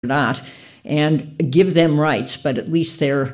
not, and give them rights, but at least they're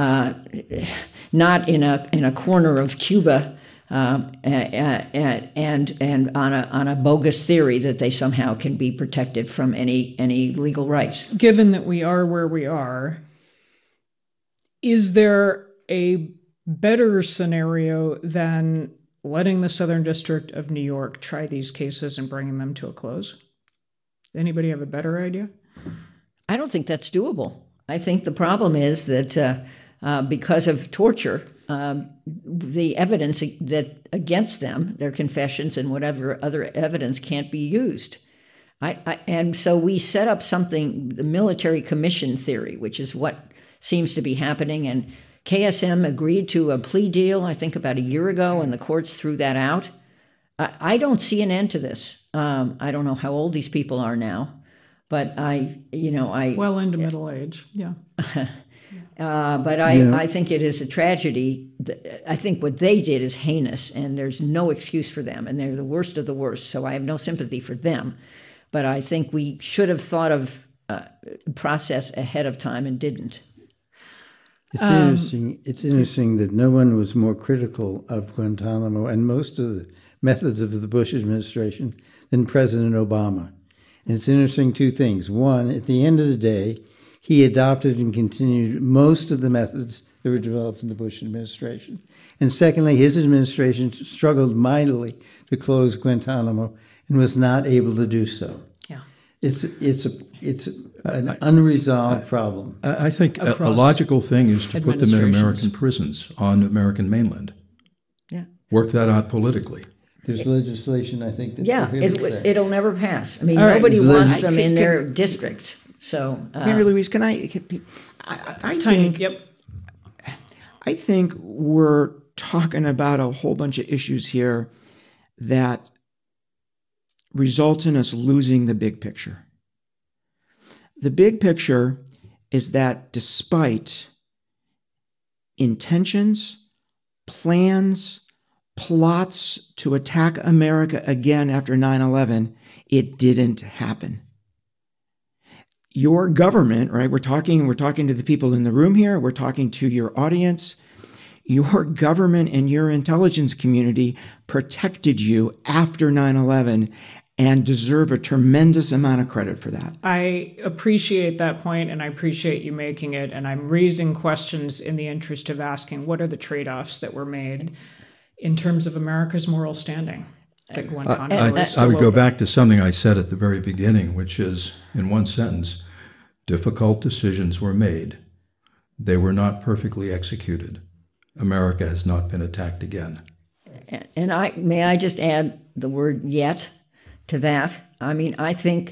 not in a corner of Cuba and on a bogus theory that they somehow can be protected from any legal rights. Given that we are where we are, is there a better scenario than letting the Southern District of New York try these cases and bringing them to a close? Anybody have a better idea? I don't think that's doable. I think the problem is that because of torture, the evidence that against them, their confessions and whatever other evidence, can't be used. And so we set up something, the military commission theory, which is what seems to be happening. And KSM agreed to a plea deal, I think about a year ago, and the courts threw that out. I don't see an end to this. I don't know how old these people are now, but well into middle age, yeah. But I think it is a tragedy. I think what they did is heinous, and there's no excuse for them, and they're the worst of the worst, so I have no sympathy for them. But I think we should have thought of process ahead of time and didn't. It's interesting that no one was more critical of Guantanamo and most of the methods of the Bush administration than President Obama. And it's interesting, two things. One, at the end of the day, he adopted and continued most of the methods that were developed in the Bush administration. And secondly, his administration struggled mightily to close Guantanamo and was not able to do so. Yeah, it's an unresolved problem. I think a logical thing is to put them in American prisons on American mainland. Yeah, work that out politically. There's legislation, I think, that it'll never pass. I mean, nobody wants them in their districts. So, Mary Louise, I think, yep. I think we're talking about a whole bunch of issues here that result in us losing the big picture. The big picture is that despite intentions, plans, plots to attack America again after 9/11, it didn't happen. Your government, right? We're talking to the people in the room here. We're talking to your audience. Your government and your intelligence community protected you after 9/11 and deserve a tremendous amount of credit for that. I appreciate that point, and I appreciate you making it. And I'm raising questions in the interest of asking, what are the trade-offs that were made in terms of America's moral standing? I would go back to something I said at the very beginning, which is, in one sentence, difficult decisions were made. They were not perfectly executed. America has not been attacked again. And may I just add the word "yet" to that? I mean, I think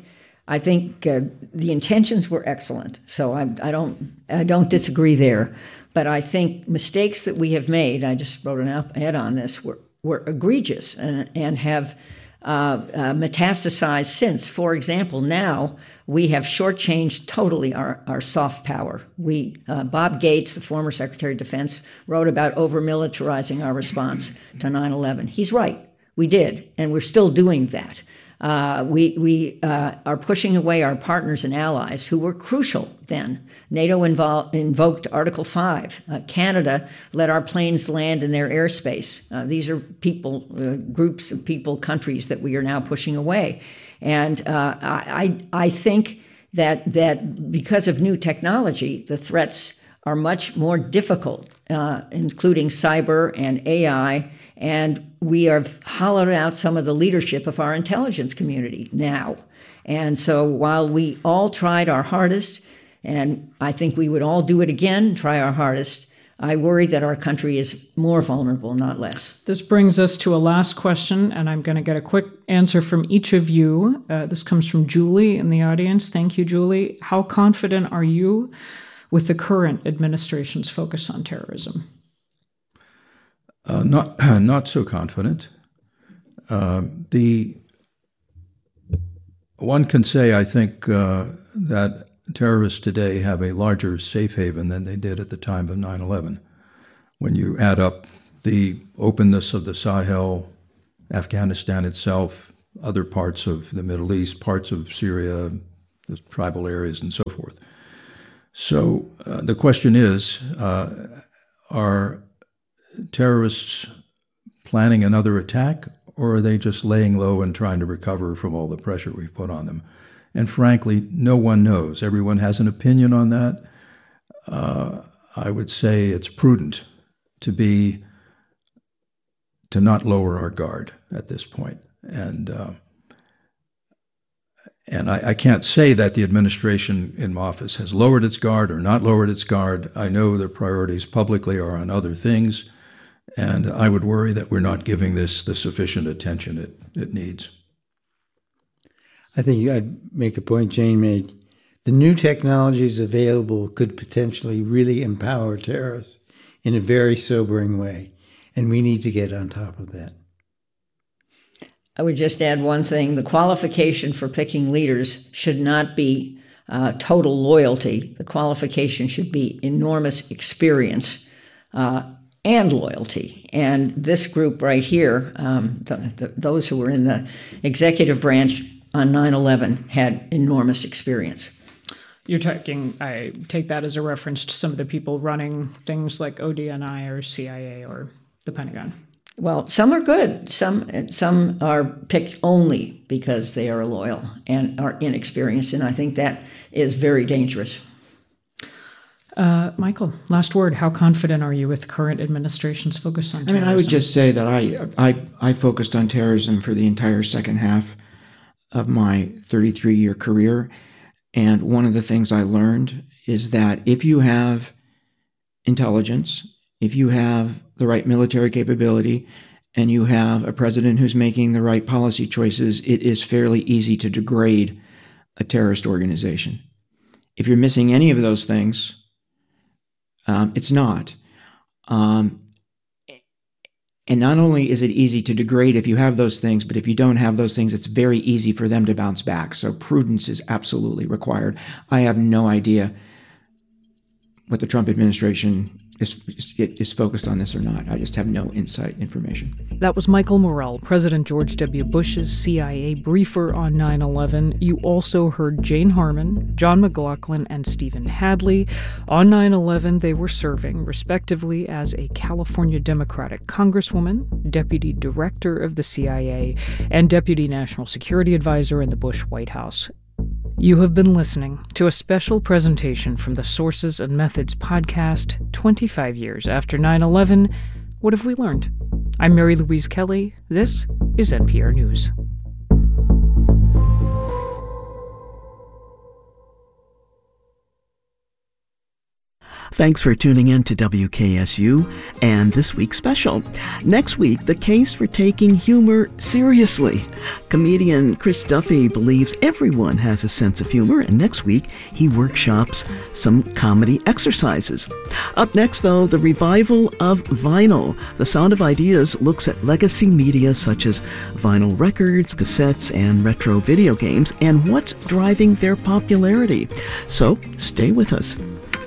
the intentions were excellent, so I don't disagree there. But I think mistakes that we have made, I just wrote an op-ed on this, were egregious and have metastasized since. For example, now we have shortchanged totally our soft power. Bob Gates, the former Secretary of Defense, wrote about over-militarizing our response to 9/11. He's right. We did, and we're still doing that. We are pushing away our partners and allies who were crucial then. NATO invoked Article 5. Canada let our planes land in their airspace. These are people, groups of people, countries that we are now pushing away. And I think that because of new technology, the threats are much more difficult, including cyber and AI. And we have hollowed out some of the leadership of our intelligence community now. And so while we all tried our hardest, and I think we would all do it again, try our hardest, I worry that our country is more vulnerable, not less. This brings us to a last question, and I'm going to get a quick answer from each of you. This comes from Julie in the audience. Thank you, Julie. How confident are you with the current administration's focus on terrorism? Not so confident. One can say, I think, that terrorists today have a larger safe haven than they did at the time of 9/11. When you add up the openness of the Sahel, Afghanistan itself, other parts of the Middle East, parts of Syria, the tribal areas and so forth. So the question is, are terrorists planning another attack, or are they just laying low and trying to recover from all the pressure we've put on them? And frankly, no one knows. Everyone has an opinion on that. I would say it's prudent to not lower our guard at this point. And I can't say that the administration in office has lowered its guard or not lowered its guard. I know their priorities publicly are on other things, and I would worry that we're not giving this the sufficient attention it needs. I think I'd make a point Jane made. The new technologies available could potentially really empower terrorists in a very sobering way, and we need to get on top of that. I would just add one thing. The qualification for picking leaders should not be total loyalty. The qualification should be enormous experience and loyalty. And this group right here, those who were in the executive branch on 9/11 had enormous experience. You're talking, I take that as a reference to some of the people running things like ODNI or CIA or the Pentagon. Well, some are good. Some are picked only because they are loyal and are inexperienced, and I think that is very dangerous. Michael, last word. How confident are you with the current administration's focus on terrorism? I would just say that I focused on terrorism for the entire second half of my 33-year career, and one of the things I learned is that if you have intelligence, if you have the right military capability, and you have a president who's making the right policy choices, it is fairly easy to degrade a terrorist organization. If you're missing any of those things, it's not. And not only is it easy to degrade if you have those things, but if you don't have those things, it's very easy for them to bounce back. So prudence is absolutely required. I have no idea what the Trump administration is focused on this or not. I just have no inside information. That was Michael Morell, President George W. Bush's CIA briefer on 9/11. You also heard Jane Harman, John McLaughlin, and Stephen Hadley. On 9/11, they were serving, respectively, as a California Democratic Congresswoman, Deputy Director of the CIA, and Deputy National Security Advisor in the Bush White House. You have been listening to a special presentation from the Sources and Methods podcast, 25 years after 9/11. What have we learned? I'm Mary Louise Kelly. This is NPR News. Thanks for tuning in to WKSU and this week's special. Next week, the case for taking humor seriously. Comedian Chris Duffy believes everyone has a sense of humor, and next week he workshops some comedy exercises. Up next, though, the revival of vinyl. The Sound of Ideas looks at legacy media such as vinyl records, cassettes, and retro video games, and what's driving their popularity. So stay with us.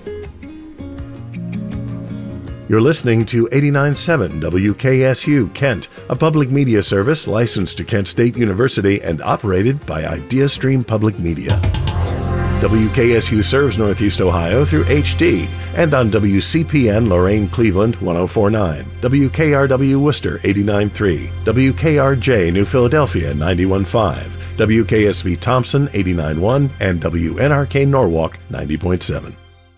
You're listening to 89.7 WKSU Kent, a public media service licensed to Kent State University and operated by IdeaStream Public Media. WKSU serves Northeast Ohio through HD and on WCPN Lorain Cleveland 104.9, WKRW Worcester 89.3, WKRJ New Philadelphia 91.5, WKSV Thompson 89.1, and WNRK Norwalk 90.7.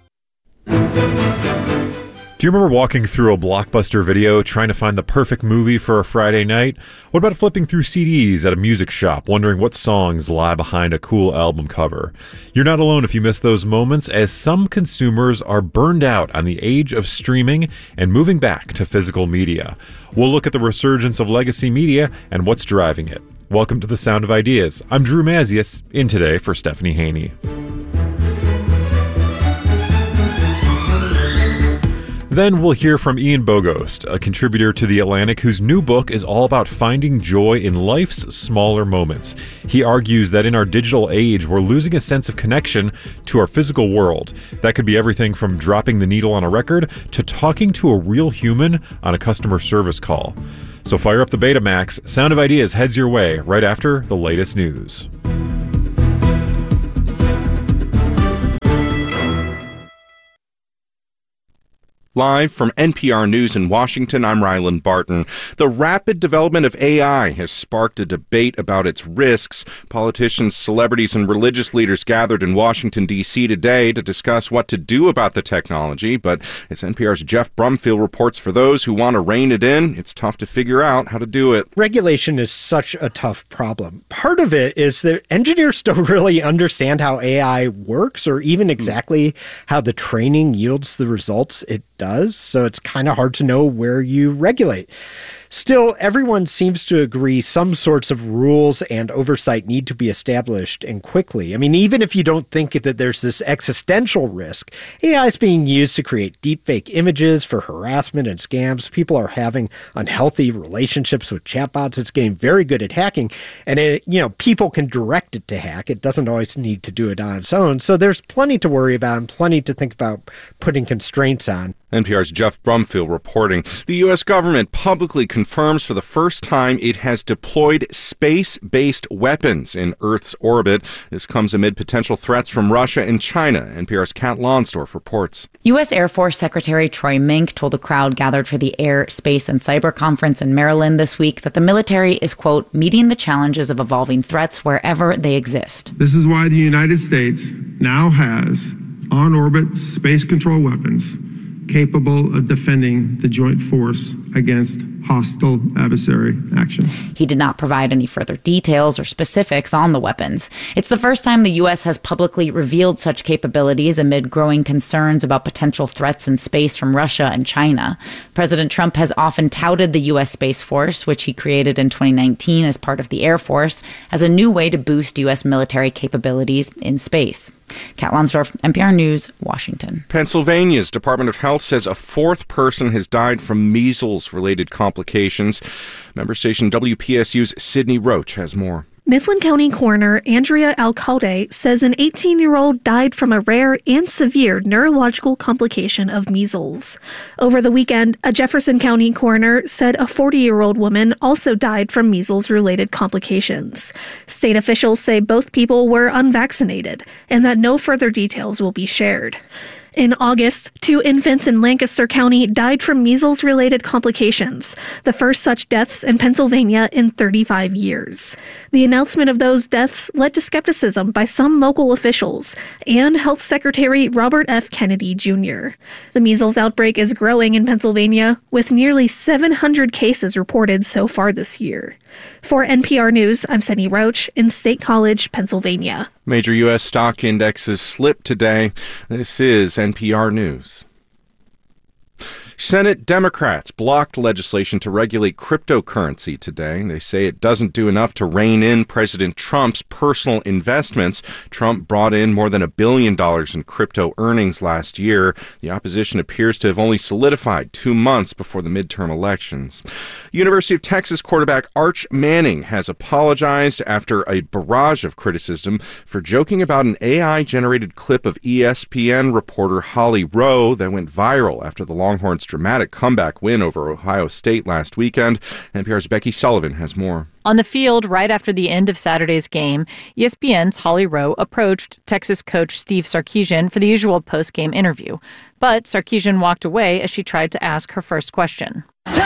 Do you remember walking through a Blockbuster video trying to find the perfect movie for a Friday night? What about flipping through CDs at a music shop, wondering what songs lie behind a cool album cover? You're not alone if you miss those moments, as some consumers are burned out on the age of streaming and moving back to physical media. We'll look at the resurgence of legacy media and what's driving it. Welcome to The Sound of Ideas. I'm Drew Mazius, in today for Stephanie Haney. Then we'll hear from Ian Bogost, a contributor to The Atlantic whose new book is all about finding joy in life's smaller moments. He argues that in our digital age, we're losing a sense of connection to our physical world. That could be everything from dropping the needle on a record to talking to a real human on a customer service call. So fire up the Betamax. Sound of Ideas heads your way right after the latest news. Live from NPR News in Washington, I'm Ryland Barton. The rapid development of AI has sparked a debate about its risks. Politicians, celebrities, and religious leaders gathered in Washington, D.C. today to discuss what to do about the technology. But as NPR's Jeff Brumfield reports, for those who want to rein it in, it's tough to figure out how to do it. Regulation is such a tough problem. Part of it is that engineers don't really understand how AI works or even exactly how the training yields the results it does, so it's kind of hard to know where you regulate. Still, everyone seems to agree some sorts of rules and oversight need to be established, and quickly. I mean, even if you don't think that there's this existential risk, AI is being used to create deepfake images for harassment and scams. People are having unhealthy relationships with chatbots. It's getting very good at hacking, and people can direct it to hack. It doesn't always need to do it on its own. So there's plenty to worry about and plenty to think about putting constraints on. NPR's Jeff Brumfield reporting. The U.S. government publicly confirms for the first time it has deployed space-based weapons in Earth's orbit. This comes amid potential threats from Russia and China. NPR's Kat Lonsdorf reports. U.S. Air Force Secretary Troy Mink told a crowd gathered for the Air, Space, and Cyber Conference in Maryland this week that the military is, quote, meeting the challenges of evolving threats wherever they exist. This is why the United States now has on-orbit space control weapons capable of defending the joint force against hostile adversary action. He did not provide any further details or specifics on the weapons. It's the first time the U.S. has publicly revealed such capabilities amid growing concerns about potential threats in space from Russia and China. President Trump has often touted the U.S. Space Force, which he created in 2019 as part of the Air Force, as a new way to boost U.S. military capabilities in space. Kat Lonsdorf, NPR News, Washington. Pennsylvania's Department of Health says a fourth person has died from measles-related complications. Member station WPSU's Sydney Roach has more. Mifflin County Coroner Andrea Alcalde says an 18-year-old died from a rare and severe neurological complication of measles. Over the weekend, a Jefferson County coroner said a 40-year-old woman also died from measles-related complications. State officials say both people were unvaccinated and that no further details will be shared. In August, 2 infants in Lancaster County died from measles-related complications, the first such deaths in Pennsylvania in 35 years. The announcement of those deaths led to skepticism by some local officials and Health Secretary Robert F. Kennedy Jr. The measles outbreak is growing in Pennsylvania, with nearly 700 cases reported so far this year. For NPR News, I'm Sydney Roach in State College, Pennsylvania. Major U.S. stock indexes slipped today. This is NPR News. Senate Democrats blocked legislation to regulate cryptocurrency today. They say it doesn't do enough to rein in President Trump's personal investments. Trump brought in more than $1 billion in crypto earnings last year. The opposition appears to have only solidified 2 months before the midterm elections. University of Texas quarterback Arch Manning has apologized after a barrage of criticism for joking about an AI-generated clip of ESPN reporter Holly Rowe that went viral after the Longhorns' dramatic comeback win over Ohio State last weekend. NPR's Becky Sullivan has more. On the field, right after the end of Saturday's game, ESPN's Holly Rowe approached Texas coach Steve Sarkisian for the usual post-game interview. But Sarkisian walked away as she tried to ask her first question.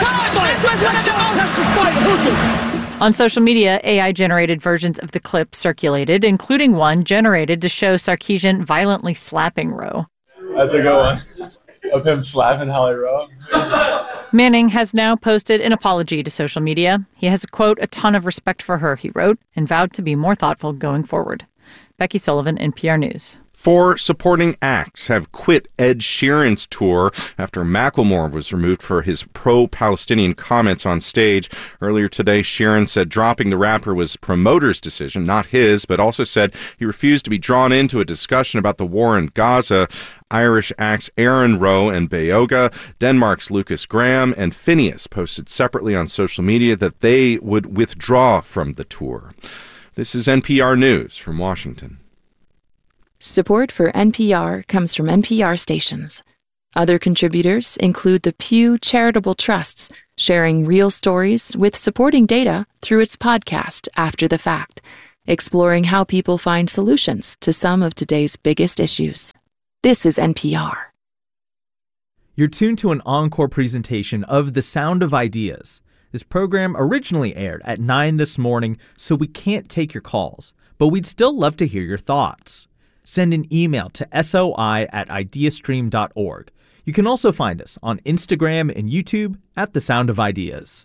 On social media, AI-generated versions of the clip circulated, including one generated to show Sarkisian violently slapping Rowe. How's it going? Of him slapping Holly Rowe. Manning has now posted an apology to social media. He has, quote, a ton of respect for her, he wrote, and vowed to be more thoughtful going forward. Becky Sullivan, NPR News. 4 supporting acts have quit Ed Sheeran's tour after Macklemore was removed for his pro-Palestinian comments on stage. Earlier today, Sheeran said dropping the rapper was promoter's decision, not his, but also said he refused to be drawn into a discussion about the war in Gaza. Irish acts Aaron Rowe and Bayoga, Denmark's Lucas Graham, and Phineas posted separately on social media that they would withdraw from the tour. This is NPR News from Washington. Support for NPR comes from NPR stations. Other contributors include the Pew Charitable Trusts, sharing real stories with supporting data through its podcast After the Fact, exploring how people find solutions to some of today's biggest issues. This is NPR. You're tuned to an encore presentation of The Sound of Ideas. This program originally aired at 9 this morning, so we can't take your calls, but we'd still love to hear your thoughts. Send an email to soi@ideastream.org. You can also find us on Instagram and YouTube at The Sound of Ideas.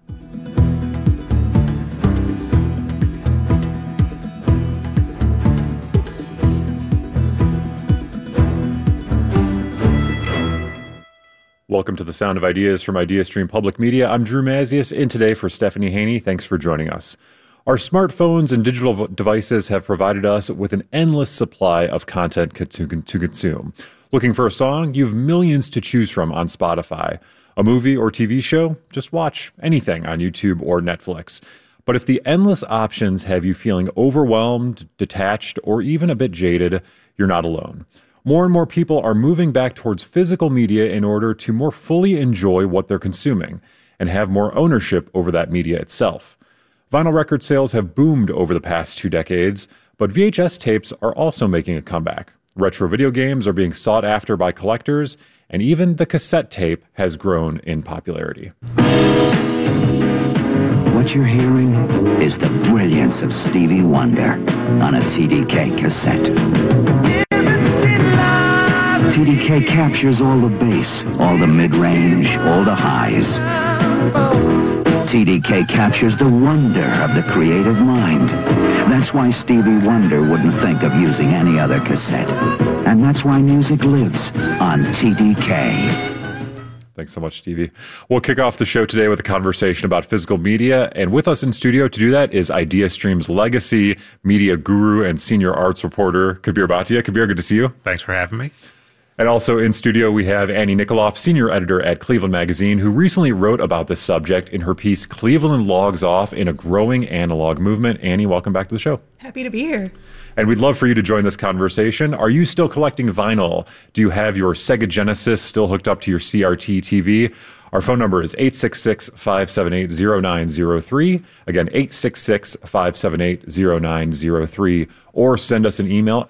Welcome to The Sound of Ideas from IdeaStream Public Media. I'm Drew Mazius, in today for Stephanie Haney. Thanks for joining us. Our smartphones and digital devices have provided us with an endless supply of content to consume. Looking for a song? You have millions to choose from on Spotify. A movie or TV show? Just watch anything on YouTube or Netflix. But if the endless options have you feeling overwhelmed, detached, or even a bit jaded, you're not alone. More and more people are moving back towards physical media in order to more fully enjoy what they're consuming and have more ownership over that media itself. Vinyl record sales have boomed over the past 2 decades, but VHS tapes are also making a comeback. Retro video games are being sought after by collectors, and even the cassette tape has grown in popularity. What you're hearing is the brilliance of Stevie Wonder on a TDK cassette. TDK captures all the bass, all the mid-range, all the highs. TDK captures the wonder of the creative mind. That's why Stevie Wonder wouldn't think of using any other cassette. And that's why music lives on TDK. Thanks so much, Stevie. We'll kick off the show today with a conversation about physical media. And with us in studio to do that is IdeaStream's legacy media guru and senior arts reporter, Kabir Bhatia. Kabir, good to see you. Thanks for having me. And also in studio, we have Annie Nikoloff, senior editor at Cleveland Magazine, who recently wrote about this subject in her piece, Cleveland Logs Off in a Growing Analog Movement. Annie, welcome back to the show. Happy to be here. And we'd love for you to join this conversation. Are you still collecting vinyl? Do you have your Sega Genesis still hooked up to your CRT TV? Our phone number is 866-578-0903. Again, 866-578-0903. Or send us an email,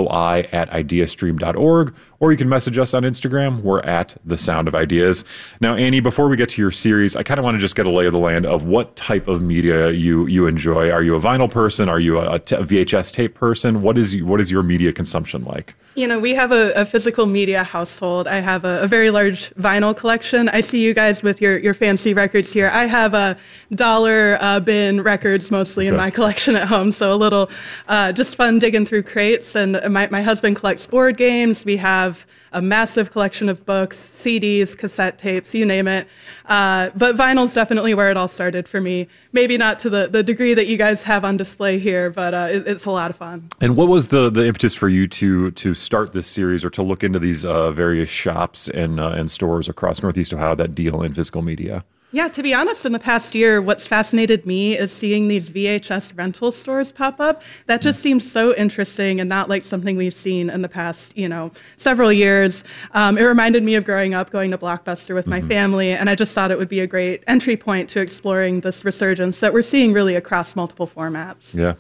soi@ideastream.org. Or you can message us on Instagram. We're at The Sound of Ideas. Now, Annie, before we get to your series, I kind of want to just get a lay of the land of what type of media you enjoy. Are you a vinyl person? Are you a VHS tape person? What is your media consumption like? You know, we have a physical media household. I have a very large vinyl collection. I see you guys with your fancy records here. I have a dollar bin records mostly in my collection at home, so a little just fun digging through crates. And my husband collects board games. We have a massive collection of books, CDs, cassette tapes, you name it. But vinyl's definitely where it all started for me. Maybe not to the degree that you guys have on display here, but it's a lot of fun. And what was the impetus for you to start this series or to look into these various shops and stores across Northeast Ohio that deal in physical media? Yeah, to be honest, in the past year, what's fascinated me is seeing these VHS rental stores pop up. That just seems so interesting and not like something we've seen in the past, several years. It reminded me of growing up, going to Blockbuster with my family, and I just thought it would be a great entry point to exploring this resurgence that we're seeing really across multiple formats. Yeah.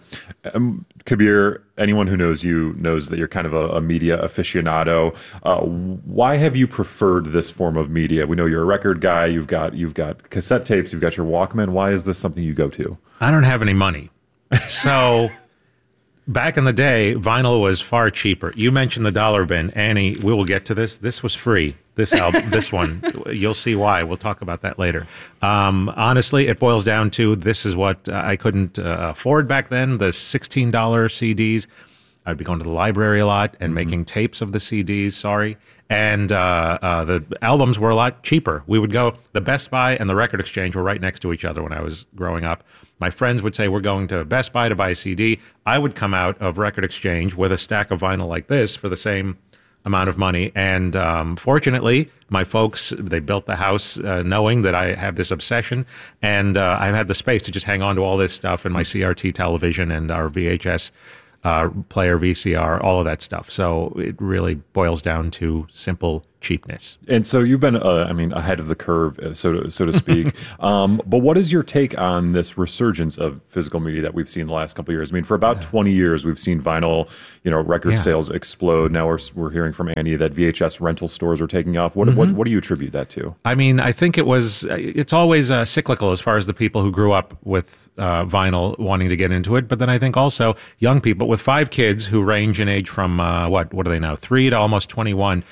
Kabir, anyone who knows you knows that you're kind of a media aficionado. Why have you preferred this form of media? We know you're a record guy. You've got cassette tapes. You've got your Walkman. Why is this something you go to? I don't have any money. So back in the day, vinyl was far cheaper. You mentioned the dollar bin. Annie, we will get to this. This was free. This album, this one, you'll see why. We'll talk about that later. Honestly, it boils down to this is what I couldn't afford back then, the $16 CDs. I'd be going to the library a lot and making tapes of the CDs, and the albums were a lot cheaper. We would go, the Best Buy and the Record Exchange were right next to each other when I was growing up. My friends would say, we're going to Best Buy to buy a CD. I would come out of Record Exchange with a stack of vinyl like this for the same amount of money. And fortunately, my folks, they built the house knowing that I have this obsession. And I've had the space to just hang on to all this stuff and my CRT television and our VHS player, VCR, all of that stuff. So it really boils down to simple cheapness. And so you've been, ahead of the curve, so to speak. But what is your take on this resurgence of physical media that we've seen the last couple of years? I mean, for about 20 years, we've seen vinyl, record sales explode. Now we're hearing from Andy that VHS rental stores are taking off. What do you attribute that to? I mean, I think it's always cyclical as far as the people who grew up with vinyl wanting to get into it. But then I think also young people with 5 kids who range in age from, what are they now, 3 to almost 21.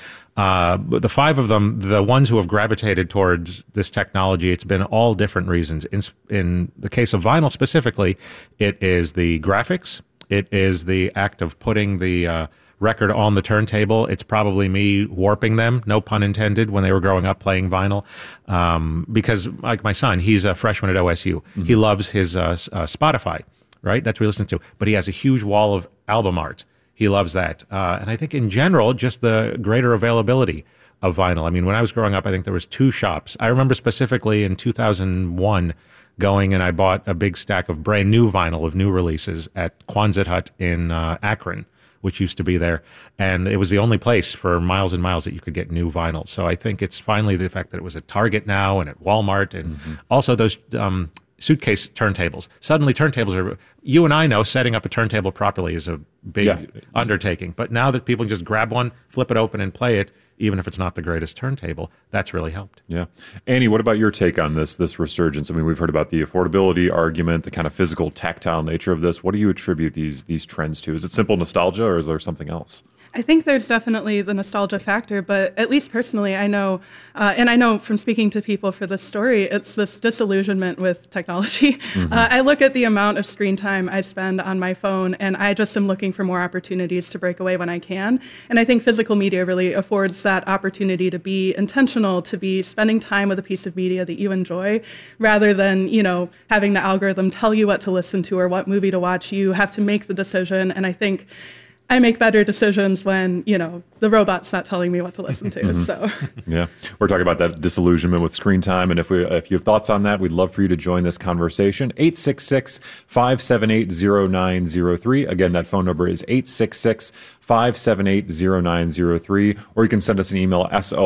The 5 of them, the ones who have gravitated towards this technology, it's been all different reasons. In the case of vinyl specifically, it is the graphics. It is the act of putting the record on the turntable. It's probably me warping them, no pun intended, when they were growing up playing vinyl. Because like my son, he's a freshman at OSU. He loves his Spotify, right? That's what he listens to. But he has a huge wall of album art. He loves that. And I think in general, just the greater availability of vinyl. I mean, when I was growing up, I think there was 2 shops. I remember specifically in 2001 going and I bought a big stack of brand new vinyl of new releases at Quonset Hut in Akron, which used to be there. And it was the only place for miles and miles that you could get new vinyl. So I think it's finally the fact that it was at Target now and at Walmart and also those suitcase turntables. Suddenly turntables are, you and I know setting up a turntable properly is a big undertaking. But now that people can just grab one, flip it open and play it, even if it's not the greatest turntable, that's really helped. Yeah. Annie, what about your take on this resurgence? I mean, we've heard about the affordability argument, the kind of physical, tactile nature of this. What do you attribute these trends to? Is it simple nostalgia or is there something else? I think there's definitely the nostalgia factor, but at least personally, I know, and I know from speaking to people for this story, it's this disillusionment with technology. I look at the amount of screen time I spend on my phone, and I just am looking for more opportunities to break away when I can. And I think physical media really affords that opportunity to be intentional, to be spending time with a piece of media that you enjoy, rather than, having the algorithm tell you what to listen to or what movie to watch. You have to make the decision, and I think I make better decisions when, the robot's not telling me what to listen to. So yeah, we're talking about that disillusionment with screen time. And if you have thoughts on that, we'd love for you to join this conversation. 866-578-0903. Again, that phone number is 866-578-0903, or you can send us an email,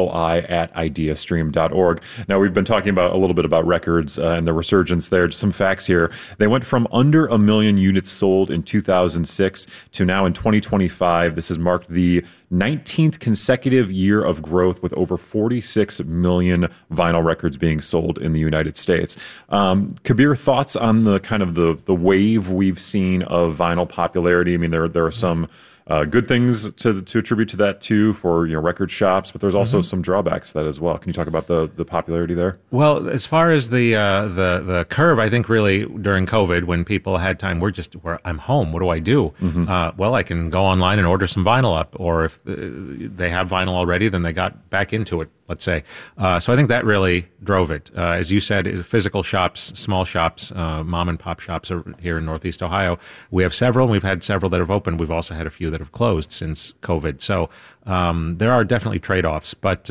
soi@ideastream.org. Now, we've been talking a little bit about records and the resurgence there. Just some facts here. They went from under 1 million units sold in 2006 to now in 2025. This has marked the 19th consecutive year of growth with over 46 million vinyl records being sold in the United States. Kabir, thoughts on the kind of the wave we've seen of vinyl popularity? I mean, there are some good things to attribute to that too for record shops, but there's also some drawbacks to that as well. Can you talk about the popularity there? Well, as far as the curve, I think really during COVID when people had time, I'm home. What do I do? Well, I can go online and order some vinyl up, or if they have vinyl already, then they got back into it, let's say. So I think that really drove it. As you said, physical shops, small shops, mom and pop shops are here in Northeast Ohio. We have several, and we've had several that have opened. We've also had a few that have closed since COVID. So there are definitely trade-offs. But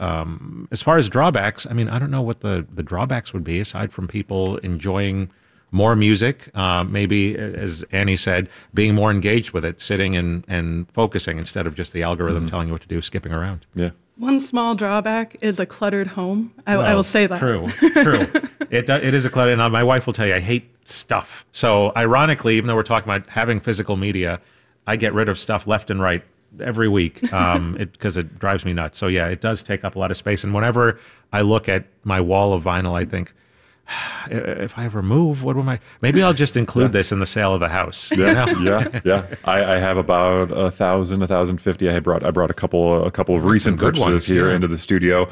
as far as drawbacks, I mean, I don't know what the drawbacks would be aside from people enjoying more music, maybe, as Annie said, being more engaged with it, sitting and focusing instead of just the algorithm telling you what to do, skipping around. Yeah. One small drawback is a cluttered home. I will say that. True. It is a cluttered, and my wife will tell you, I hate stuff. So ironically, even though we're talking about having physical media, I get rid of stuff left and right every week because it drives me nuts. So yeah, it does take up a lot of space. And whenever I look at my wall of vinyl, I think, if I ever move, maybe I'll just include this in the sale of the house. Yeah. I have about 1,000, 1,050. I brought a couple of recent purchases here into the studio.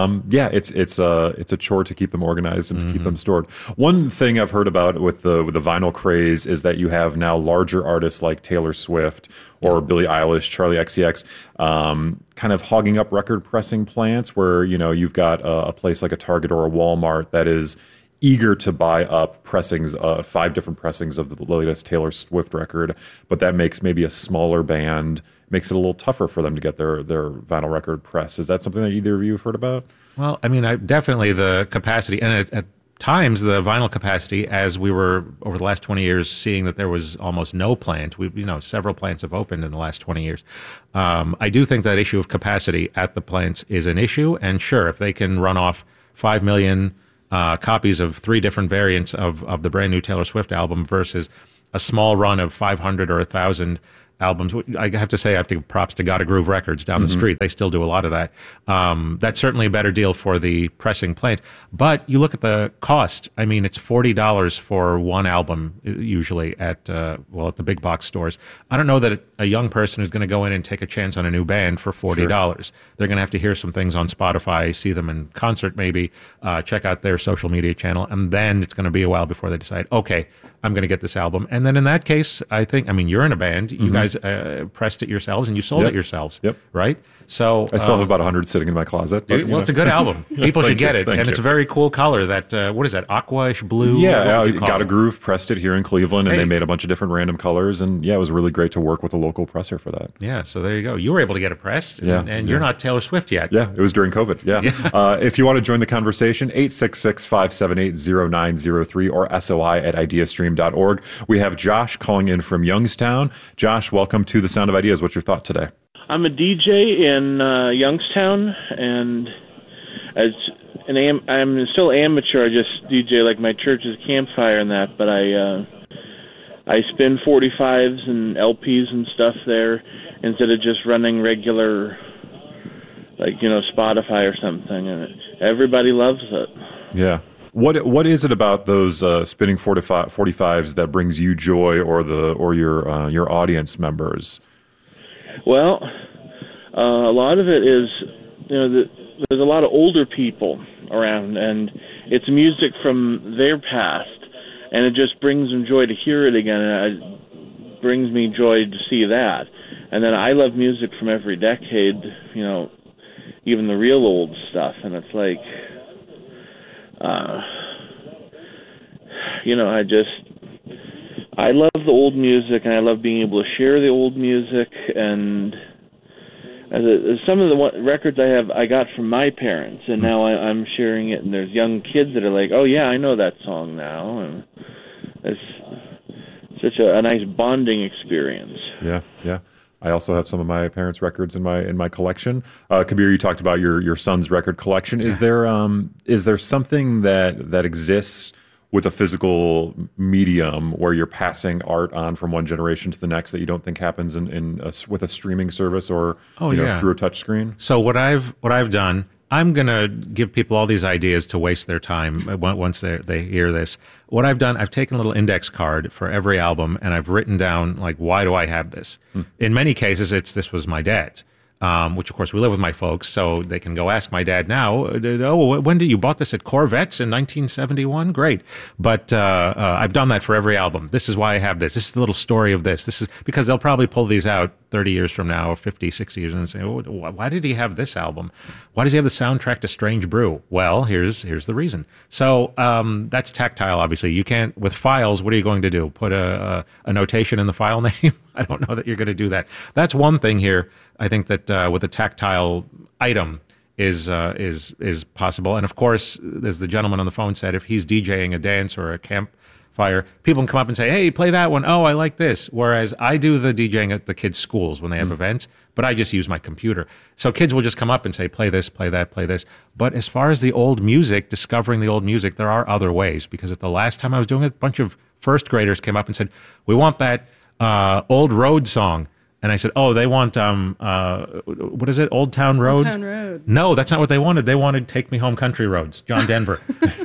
It's a chore to keep them organized and to keep them stored. One thing I've heard about with the vinyl craze is that you have now larger artists like Taylor Swift or Billie Eilish, Charli XCX, kind of hogging up record pressing plants where you've got a place like a Target or a Walmart that is eager to buy up pressings, 5 different pressings of the latest Taylor Swift record, but that makes maybe a smaller band, makes it a little tougher for them to get their vinyl record pressed. Is that something that either of you have heard about? Well, I mean, definitely the capacity, and times the vinyl capacity, as we were over the last 20 years seeing that there was almost no plant. Several plants have opened in the last 20 years. I do think that issue of capacity at the plants is an issue. And sure, if they can run off 5 million copies of 3 different variants of the brand new Taylor Swift album versus a small run of 500 or 1,000 albums. I have to say, I have to give props to Gotta Groove Records down the street. They still do a lot of that. That's certainly a better deal for the pressing plant. But you look at the cost. I mean, it's $40 for one album usually at the big box stores. I don't know that a young person is going to go in and take a chance on a new band for $40. Sure. They're going to have to hear some things on Spotify, see them in concert maybe, check out their social media channel, and then it's going to be a while before they decide, okay, I'm going to get this album. And then in that case, you're in a band. You guys pressed it yourselves and you sold it yourselves, right? So I still have about 100 sitting in my closet. But, it's a good album. People should get it. And it's a very cool color. That what is that, aqua-ish blue? Yeah, Gotta Groove pressed it here in Cleveland, and they made a bunch of different random colors. And it was really great to work with a local presser for that. Yeah, so there you go. You were able to get it pressed, and you're not Taylor Swift yet. Yeah, it was during COVID. Yeah. If you want to join the conversation, 866-578-0903 or soi@ideastream.org. We have Josh calling in from Youngstown. Josh, welcome to The Sound of Ideas. What's your thought today? I'm a DJ in Youngstown, and I'm still amateur. I just DJ like my church's campfire and that, but I spin 45s and LPs and stuff there instead of just running regular, Spotify or something, and everybody loves it. Yeah. What is it about those spinning 45s that brings you joy, or your audience members? Well, a lot of it is, there's a lot of older people around, and it's music from their past, and it just brings them joy to hear it again, and it brings me joy to see that. And then I love music from every decade, even the real old stuff, and it's like, I love the old music, and I love being able to share the old music, and some of the records I got from my parents, and now I'm sharing it, and there's young kids that are like, oh yeah, I know that song now, and it's such a nice bonding experience. Yeah. I also have some of my parents' records in my collection. Kabir, you talked about your son's record collection. Is there something that exists with a physical medium where you're passing art on from one generation to the next that you don't think happens with a streaming service or through a touch screen? So what I've done, I'm going to give people all these ideas to waste their time once they hear this. What I've done, I've taken a little index card for every album, and I've written down, why do I have this? In many cases, this was my dad's. Which, of course, we live with my folks, so they can go ask my dad now, when did you bought this at Corvettes in 1971? Great. But I've done that for every album. This is why I have this. This is the little story of this. This is because they'll probably pull these out 30 years from now, or 50, 60 years, and say, why did he have this album? Why does he have the soundtrack to Strange Brew? Well, here's the reason. So that's tactile, obviously. You can't, with files, what are you going to do? Put a notation in the file name? I don't know that you're going to do that. That's one thing here. I think that with a tactile item is possible. And of course, as the gentleman on the phone said, if he's DJing a dance or a campfire, people can come up and say, hey, play that one. Oh, I like this. Whereas I do the DJing at the kids' schools when they have events, but I just use my computer. So kids will just come up and say, play this, play that, play this. But as far as the old music, discovering the old music, there are other ways. Because at the last time I was doing it, a bunch of first graders came up and said, we want that Old Road song. And I said, oh, they want, what is it, Old Town Road? Old Town Road. No, that's not what they wanted. They wanted Take Me Home Country Roads, John Denver.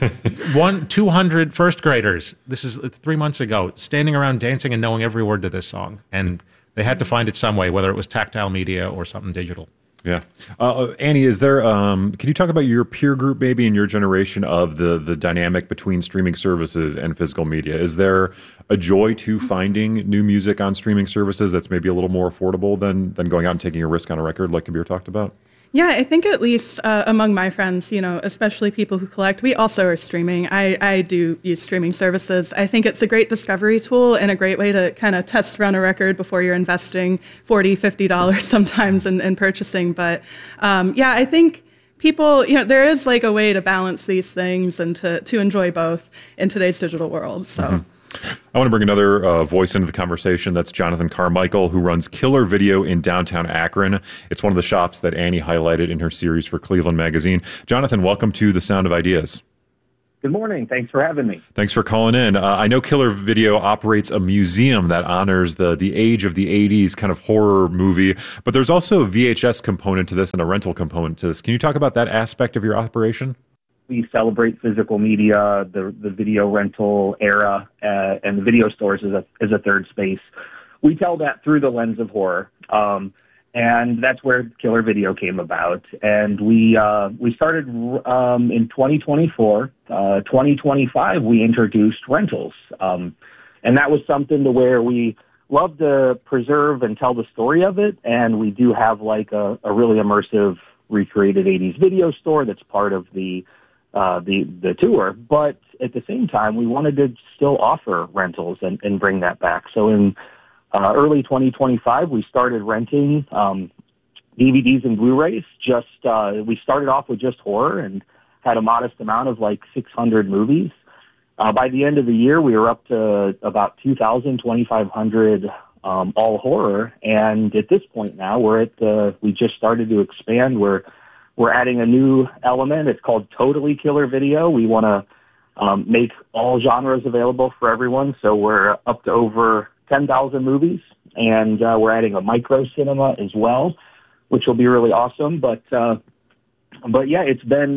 200 first graders, this is 3 months ago, standing around dancing and knowing every word to this song. And they had to find it some way, whether it was tactile media or something digital. Yeah. Annie, is there, can you talk about your peer group maybe in your generation of the dynamic between streaming services and physical media? Is there a joy to finding new music on streaming services that's maybe a little more affordable than going out and taking a risk on a record like Kabir talked about? Yeah, I think at least among my friends, especially people who collect, we also are streaming. I do use streaming services. I think it's a great discovery tool and a great way to kind of test run a record before you're investing $40, $50 sometimes in purchasing. But I think people, there is like a way to balance these things and to enjoy both in today's digital world. So. I want to bring another voice into the conversation. That's Jonathan Carmichael, who runs Killer Video in downtown Akron. It's one of the shops that Annie highlighted in her series for Cleveland Magazine. Jonathan, welcome to The Sound of Ideas. Good morning. Thanks for having me. Thanks for calling in. I know Killer Video operates a museum that honors the age of the 80s kind of horror movie, but there's also a VHS component to this and a rental component to this. Can you talk about that aspect of your operation? We celebrate physical media, the video rental era, and the video stores as a third space. We tell that through the lens of horror, and that's where Killer Video came about. And we started in 2024. 2025, we introduced rentals, and that was something to where we love to preserve and tell the story of it. And we do have like a really immersive recreated 80s video store that's part of the tour, but at the same time, we wanted to still offer rentals and bring that back. So in early 2025, we started renting DVDs and Blu-rays. We started off with just horror and had a modest amount of like 600 movies. By the end of the year, we were up to about 2,500 all horror. And at this point now, we just started to expand. We're adding a new element. It's called Totally Killer Video. We want to make all genres available for everyone. So we're up to over 10,000 movies, and we're adding a micro cinema as well, which will be really awesome. But yeah, it's been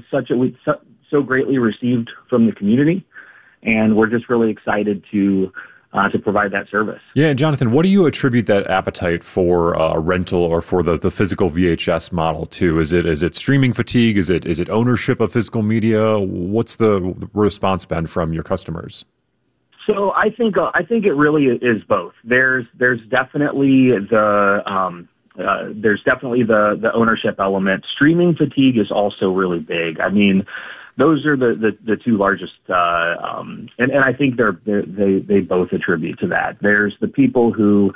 so greatly received from the community, and we're just really excited to provide that service. Yeah, Jonathan, what do you attribute that appetite for a rental or for the physical VHS model to? Is it streaming fatigue? Is it ownership of physical media? What's the response been from your customers? So I think it really is both. There's definitely the ownership element. Streaming fatigue is also really big. I mean, those are the two largest, and I think they both attribute to that. There's the people who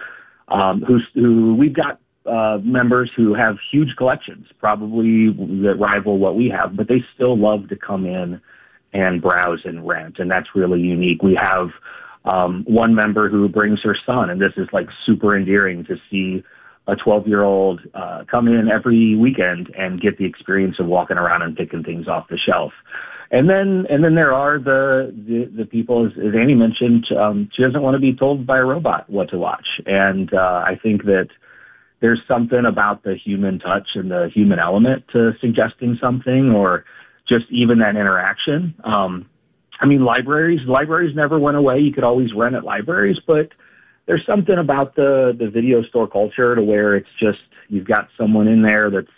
we've got members who have huge collections, probably that rival what we have, but they still love to come in and browse and rent, and that's really unique. We have one member who brings her son, and this is like super endearing to see a 12-year-old come in every weekend and get the experience of walking around and picking things off the shelf. And then there are the people, as Annie mentioned, she doesn't want to be told by a robot what to watch. And I think that there's something about the human touch and the human element to suggesting something, or just even that interaction. I mean, libraries never went away. You could always rent at libraries, but there's something about the video store culture to where it's just, you've got someone in there that's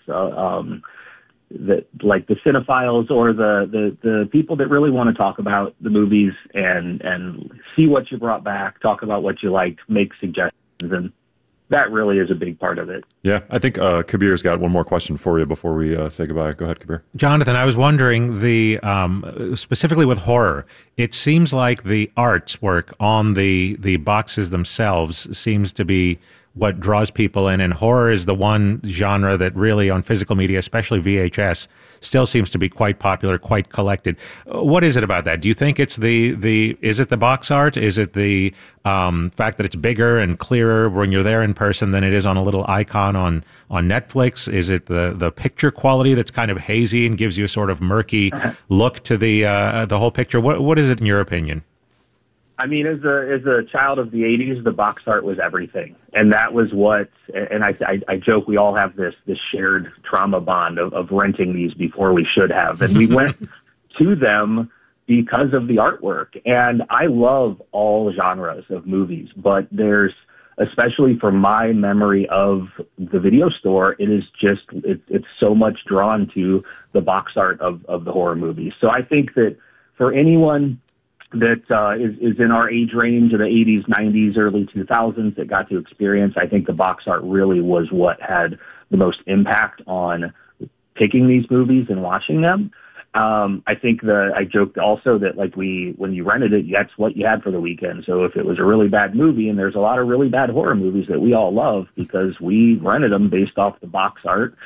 that like the cinephiles or the people that really want to talk about the movies and see what you brought back, talk about what you liked, make suggestions, and that really is a big part of it. Yeah, I think Kabir's got one more question for you before we say goodbye. Go ahead, Kabir. Jonathan, I was wondering, specifically with horror, it seems like the artwork on the boxes themselves seems to be what draws people in, and horror is the one genre that really, on physical media, especially VHS, still seems to be quite popular, quite collected. What is it about that? Do you think it's is it the box art? Is it the fact that it's bigger and clearer when you're there in person than it is on a little icon on Netflix? Is it the picture quality that's kind of hazy and gives you a sort of murky look to the whole picture? What is it in your opinion? I mean, as a child of the 80s, the box art was everything. And that was what, and I joke, we all have this shared trauma bond of renting these before we should have. And we went to them because of the artwork. And I love all genres of movies, but there's, especially from my memory of the video store, it is just, it's so much drawn to the box art of the horror movies. So I think that for anyone that is in our age range of the 80s, 90s, early 2000s that got to experience, I think the box art really was what had the most impact on picking these movies and watching them. I think I joked also that when you rented it, that's what you had for the weekend. So if it was a really bad movie, and there's a lot of really bad horror movies that we all love because we rented them based off the box art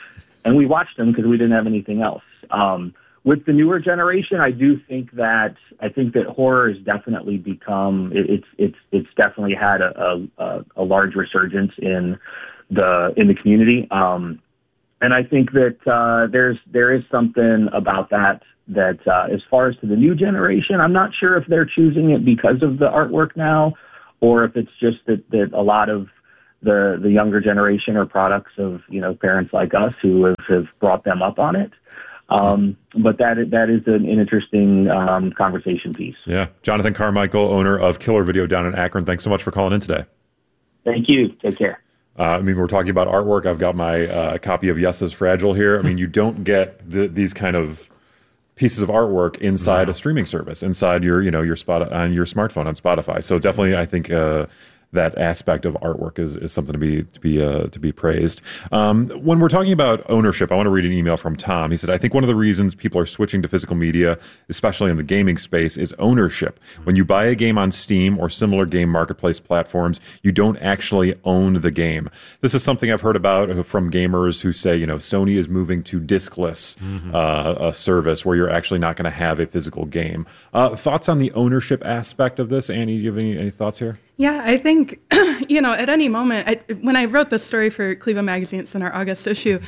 we watched them because we didn't have anything else. With the newer generation, I think that horror has definitely become it's definitely had a large resurgence in the community, and I think that there is something about that as far as to the new generation, I'm not sure if they're choosing it because of the artwork now, or if it's just that a lot of the younger generation are products of parents like us who have brought them up on it. But that is an interesting conversation piece. Yeah. Jonathan Carmichael, owner of Killer Video down in Akron. Thanks so much for calling in today. Thank you. Take care. We're talking about artwork. I've got my copy of Yes is Fragile here. I mean, you don't get these kind of pieces of artwork inside a streaming service, inside your spot on your smartphone on Spotify. So definitely, I think that aspect of artwork is something to be praised. When we're talking about ownership, I want to read an email from Tom. He said, I think one of the reasons people are switching to physical media, especially in the gaming space, is ownership. When you buy a game on Steam or similar game marketplace platforms, you don't actually own the game. This is something I've heard about from gamers who say, Sony is moving to discless a service where you're actually not going to have a physical game. Thoughts on the ownership aspect of this? Annie, do you have any thoughts here? Yeah, I think, at any moment, when I wrote this story for Cleveland Magazine, it's in our August issue,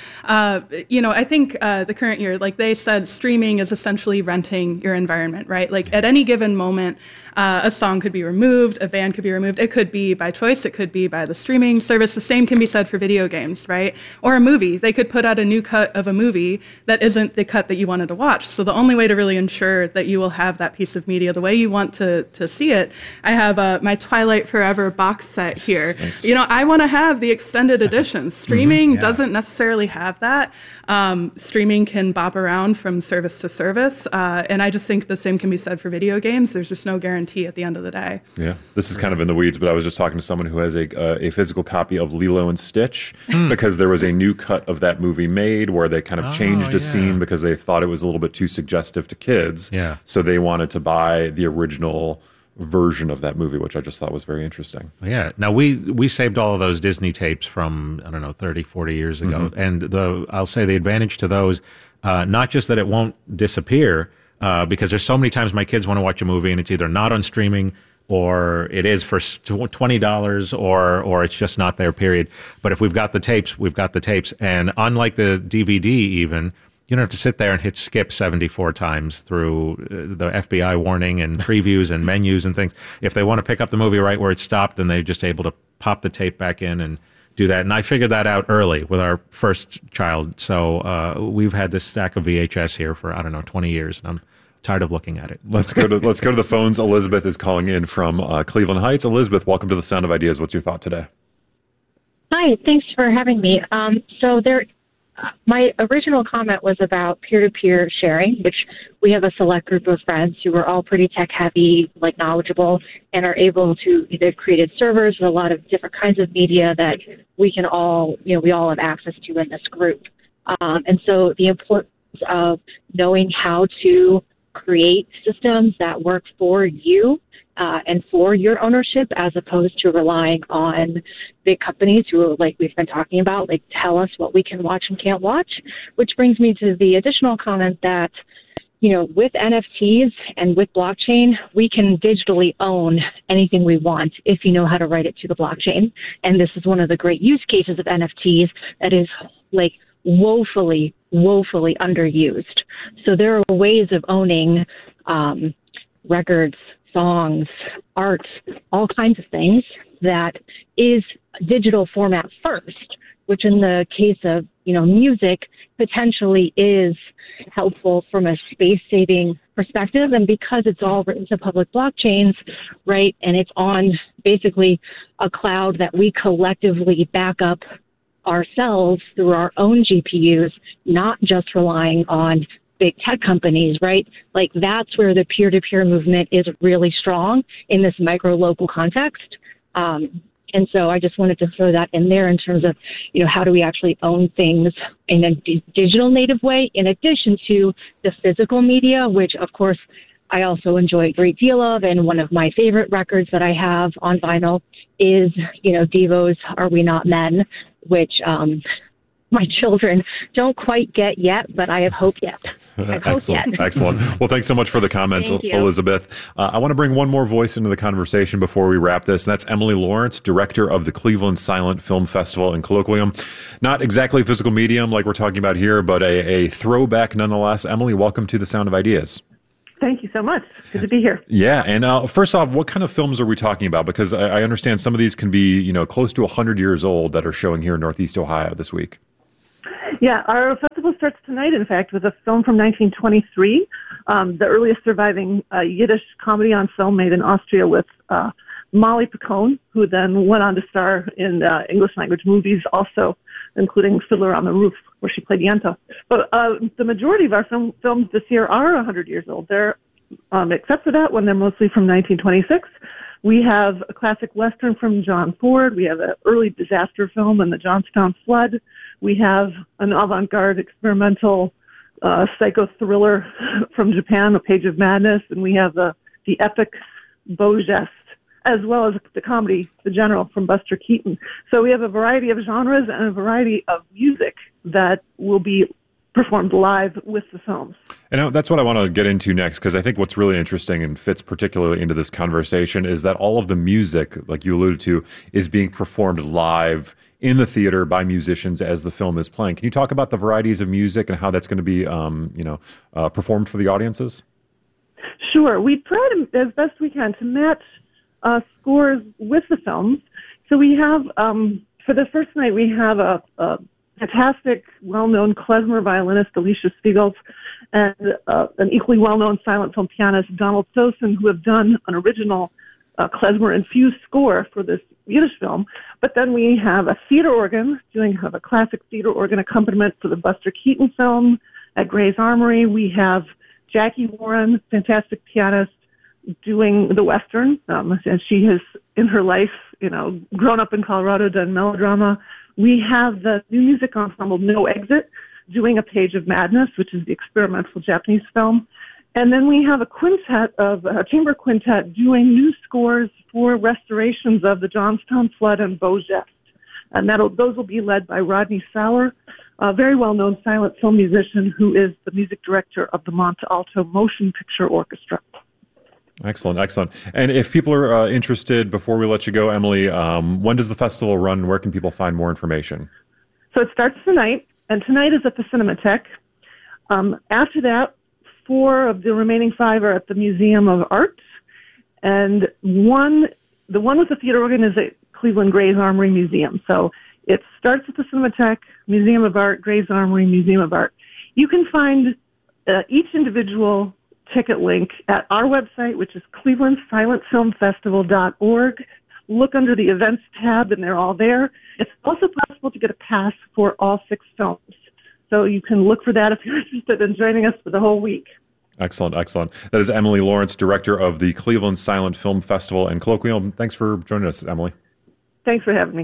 I think the current year, like they said, streaming is essentially renting your environment, right? Like at any given moment, a song could be removed, a band could be removed. It could be by choice. It could be by the streaming service. The same can be said for video games, right? Or a movie. They could put out a new cut of a movie that isn't the cut that you wanted to watch. So the only way to really ensure that you will have that piece of media the way you want to see it, I have my Twilight Forever box set here. Nice. I want to have the extended edition. Streaming doesn't necessarily have that. Streaming can bop around from service to service. And I just think the same can be said for video games. There's just no guarantee at the end of the day. Yeah, this is kind of in the weeds, but I was just talking to someone who has a physical copy of Lilo and Stitch because there was a new cut of that movie made where they kind of changed a scene because they thought it was a little bit too suggestive to kids. Yeah. So they wanted to buy the original version of that movie, which I just thought was very interesting. Yeah. Now, we saved all of those Disney tapes from, 30, 40 years ago. And I'll say the advantage to those, not just that it won't disappear, because there's so many times my kids want to watch a movie and it's either not on streaming or it is for $20 or it's just not there, period. But if we've got the tapes, we've got the tapes. And unlike the DVD even, you don't have to sit there and hit skip 74 times through the FBI warning and previews and menus and things. If they want to pick up the movie right where it stopped, then they're just able to pop the tape back in and do that. And I figured that out early with our first child. So we've had this stack of VHS here for, 20 years. And I'm tired of looking at it. Let's go to the phones. Elizabeth is calling in from Cleveland Heights. Elizabeth, welcome to the Sound of Ideas. What's your thought today? Hi, thanks for having me. My original comment was about peer-to-peer sharing, which we have a select group of friends who are all pretty tech-heavy, knowledgeable, and are able to either create servers with a lot of different kinds of media that we can all, we all have access to in this group. And so the importance of knowing how to create systems that work for you and for your ownership, as opposed to relying on big companies who, like we've been talking about, tell us what we can watch and can't watch, which brings me to the additional comment that, with NFTs and with blockchain, we can digitally own anything we want if you know how to write it to the blockchain. And this is one of the great use cases of NFTs that is woefully underused. So there are ways of owning records, songs, art, all kinds of things that is digital format first, which in the case of, music potentially is helpful from a space-saving perspective. And because it's all written to public blockchains, right, and it's on basically a cloud that we collectively back up ourselves through our own GPUs, not just relying on big tech companies, right? That's where the peer-to-peer movement is really strong in this micro-local context. And so I just wanted to throw that in there in terms of, how do we actually own things in a digital native way, in addition to the physical media, which, of course, I also enjoy a great deal of. And one of my favorite records that I have on vinyl is, Devo's Are We Not Men, which my children don't quite get yet, but I have hope yet. Excellent. Excellent. Well, thanks so much for the comments, Elizabeth. I want to bring one more voice into the conversation before we wrap this, and that's Emily Lawrence, director of the Cleveland Silent Film Festival and Colloquium. Not exactly a physical medium like we're talking about here, but a throwback nonetheless. Emily, welcome to The Sound of Ideas. Thank you so much. Good to be here. Yeah. And first off, what kind of films are we talking about? Because I understand some of these can be, close to 100 years old that are showing here in Northeast Ohio this week. Yeah, our festival starts tonight, in fact, with a film from 1923, the earliest surviving Yiddish comedy on film made in Austria with Molly Picone, who then went on to star in English language movies also, including Fiddler on the Roof, where she played Yenta. But the majority of our films this year are 100 years old. They're, except for that one, they're mostly from 1926. We have a classic Western from John Ford. We have an early disaster film in the Johnstown Flood. We have an avant-garde experimental psycho thriller from Japan, A Page of Madness. And we have the epic Beau Geste, as well as the comedy, The General, from Buster Keaton. So we have a variety of genres and a variety of music that will be performed live with the films. And that's what I want to get into next, because I think what's really interesting and fits particularly into this conversation is that all of the music, like you alluded to, is being performed live in the theater by musicians as the film is playing. Can you talk about the varieties of music and how that's going to be, performed for the audiences? Sure. We try to, as best we can, to match scores with the films. So we have, for the first night, we have a fantastic, well-known klezmer violinist, Alicia Spiegels, and an equally well-known silent film pianist, Donald Sosin, who have done an original klezmer-infused score for this Yiddish film. But then we have a theater organ, have a classic theater organ accompaniment for the Buster Keaton film at Gray's Armory. We have Jackie Warren, fantastic pianist, doing the Western, and she has, in her life, grown up in Colorado, done melodrama. We have the new music ensemble No Exit doing A Page of Madness, which is the experimental Japanese film. And then we have a chamber quintet doing new scores for restorations of the Johnstown Flood and Beau Geste. And those will be led by Rodney Sauer, a very well-known silent film musician who is the music director of the Monte Alto Motion Picture Orchestra. Excellent, excellent. And if people are interested, before we let you go, Emily, when does the festival run? Where can people find more information? So it starts tonight, and tonight is at the Cinematheque. After that, 4 of the remaining 5 are at the Museum of Art, and the one with the theater organ is at Cleveland Gray's Armory Museum. So it starts at the Cinematheque, Museum of Art, Gray's Armory, Museum of Art. You can find each individual ticket link at our website, which is clevelandsilentfilmfestival.org. Look under the events tab, and they're all there. It's also possible to get a pass for all 6 films. So you can look for that if you're interested in joining us for the whole week. Excellent, excellent. That is Emily Lawrence, director of the Cleveland Silent Film Festival and Colloquium. Thanks for joining us, Emily. Thanks for having me.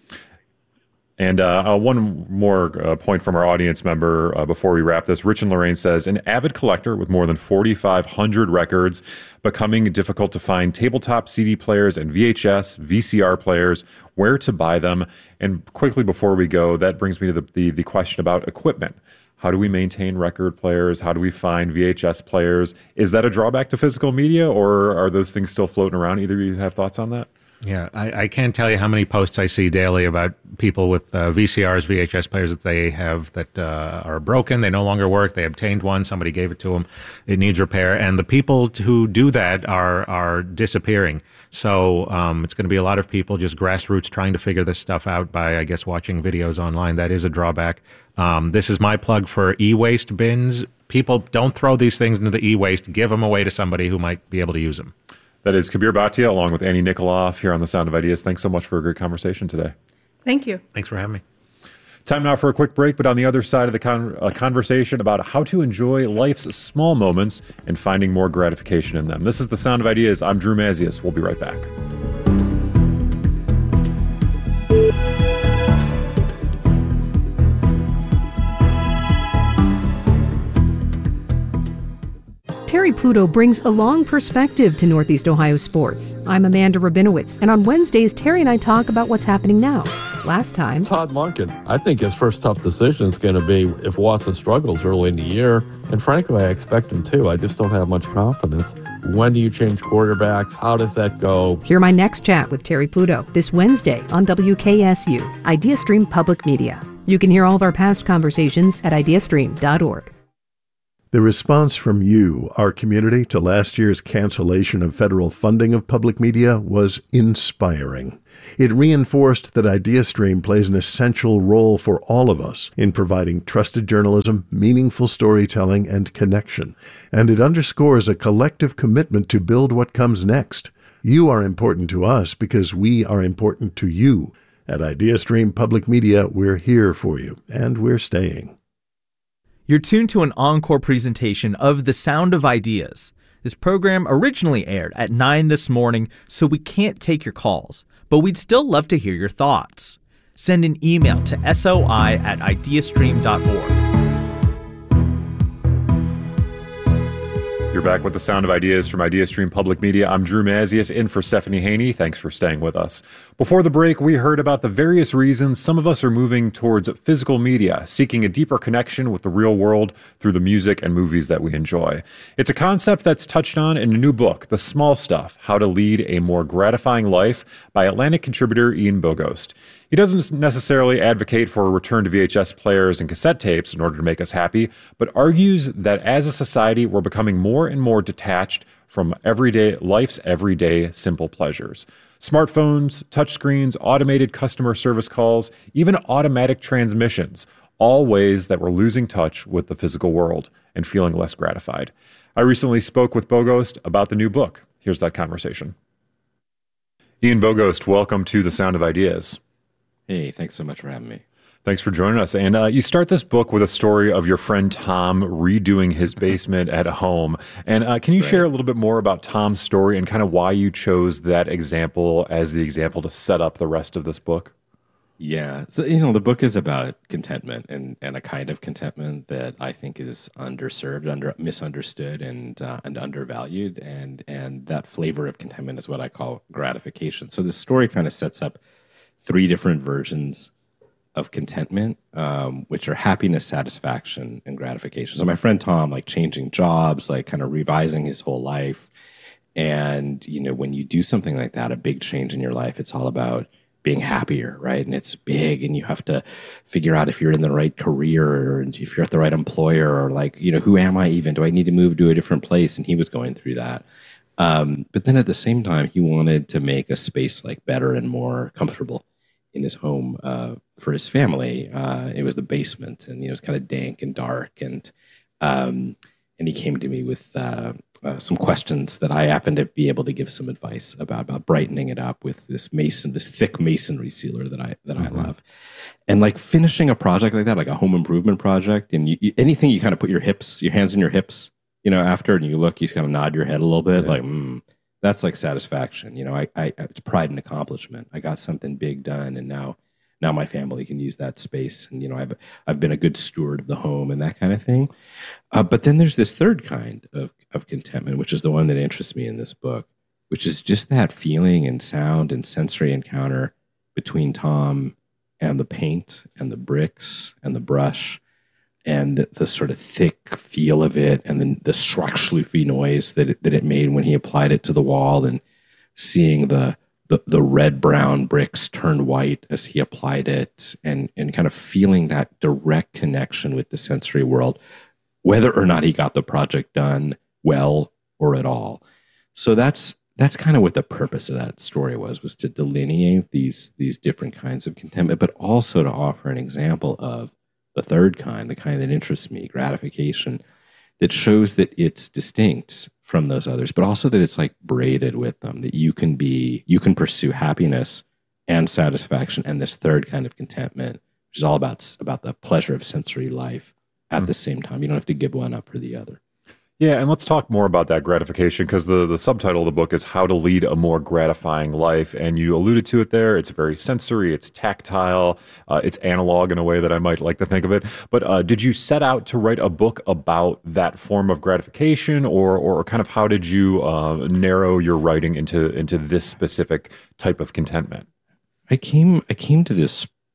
And one more point from our audience member before we wrap this. Rich and Lorraine says, an avid collector with more than 4,500 records, becoming difficult to find tabletop CD players and VHS, VCR players, where to buy them. And quickly before we go, that brings me to the question about equipment. How do we maintain record players? How do we find VHS players? Is that a drawback to physical media, or are those things still floating around? Either of you have thoughts on that? Yeah, I can't tell you how many posts I see daily about people with VCRs, VHS players that they have that are broken. They no longer work. They obtained one. Somebody gave it to them. It needs repair. And the people who do that are disappearing. So it's going to be a lot of people just grassroots trying to figure this stuff out by, I guess, watching videos online. That is a drawback. This is my plug for e-waste bins. People, don't throw these things into the e-waste. Give them away to somebody who might be able to use them. That is Kabir Bhatia, along with Annie Nikoloff here on The Sound of Ideas. Thanks so much for a great conversation today. Thank you. Thanks for having me. Time now for a quick break, but on the other side of the conversation about how to enjoy life's small moments and finding more gratification in them. This is The Sound of Ideas. I'm Drew Mazius. We'll be right back. Terry Pluto brings a long perspective to Northeast Ohio sports. I'm Amanda Rabinowitz, and on Wednesdays, Terry and I talk about what's happening now. last time. Todd Monken, I think his first tough decision is going to be if Watson struggles early in the year. And frankly, I expect him to. I just don't have much confidence. When do you change quarterbacks? How does that go? Hear my next chat with Terry Pluto this Wednesday on WKSU, IdeaStream Public Media. You can hear all of our past conversations at ideastream.org. The response from you, our community, to last year's cancellation of federal funding of public media was inspiring. It reinforced that IdeaStream plays an essential role for all of us in providing trusted journalism, meaningful storytelling, and connection. And it underscores a collective commitment to build what comes next. You are important to us because we are important to you. At IdeaStream Public Media, we're here for you, and we're staying. You're tuned to an encore presentation of The Sound of Ideas. This program originally aired at 9 this morning, so we can't take your calls, but we'd still love to hear your thoughts. Send an email to soi@ideastream.org. You're back with The Sound of Ideas from IdeaStream Public Media. I'm Drew Mazius, in for Stephanie Haney. Thanks for staying with us. Before the break, we heard about the various reasons some of us are moving towards physical media, seeking a deeper connection with the real world through the music and movies that we enjoy. It's a concept that's touched on in a new book, The Small Stuff: How to Lead a More Gratifying Life, by Atlantic contributor Ian Bogost. He doesn't necessarily advocate for a return to VHS players and cassette tapes in order to make us happy, but argues that as a society, we're becoming more and more detached from life's everyday simple pleasures. Smartphones, touchscreens, automated customer service calls, even automatic transmissions, all ways that we're losing touch with the physical world and feeling less gratified. I recently spoke with Bogost about the new book. Here's that conversation. Ian Bogost, welcome to The Sound of Ideas. Hey, thanks so much for having me. Thanks for joining us. And you start this book with a story of your friend Tom redoing his basement at home. And can you share a little bit more about Tom's story and kind of why you chose that example as the example to set up the rest of this book? Yeah. So, the book is about contentment and a kind of contentment that I think is underserved, misunderstood, and undervalued. And that flavor of contentment is what I call gratification. So the story kind of sets up 3 different versions of contentment, which are happiness, satisfaction, and gratification. So my friend Tom, changing jobs, kind of revising his whole life. And, when you do something like that, a big change in your life, it's all about being happier, right? And it's big, and you have to figure out if you're in the right career or if you're at the right employer or who am I even? Do I need to move to a different place? And he was going through that. But then at the same time, he wanted to make a space better and more comfortable in his home for his family. It was the basement, and it was kind of dank and dark. And he came to me with some questions that I happened to be able to give some advice about brightening it up with this thick masonry sealer that I love. And finishing a project like that, like a home improvement project, and anything you kind of put your hands in your hips, after, and you look, you kind of nod your head a little bit, that's satisfaction. It's pride and accomplishment. I got something big done, and now my family can use that space. And I've been a good steward of the home and that kind of thing. But then there's this third kind of contentment, which is the one that interests me in this book, which is just that feeling and sound and sensory encounter between Tom and the paint and the bricks and the brush, and the sort of thick feel of it, and then the schloofy noise that it made when he applied it to the wall, and seeing the red-brown bricks turn white as he applied it, and kind of feeling that direct connection with the sensory world, whether or not he got the project done well or at all. So that's kind of what the purpose of that story was to delineate these different kinds of contentment, but also to offer an example of the third kind, the kind that interests me, gratification, that shows that it's distinct from those others, but also that it's braided with them, that you can pursue happiness and satisfaction and this third kind of contentment, which is all about the pleasure of sensory life at the same time. You don't have to give one up for the other. Yeah, and let's talk more about that gratification, because the subtitle of the book is How to Lead a More Gratifying Life, and you alluded to it there. It's very sensory, it's tactile, it's analog in a way that I might like to think of it. But did you set out to write a book about that form of gratification, or kind of how did you narrow your writing into this specific type of contentment? I came to this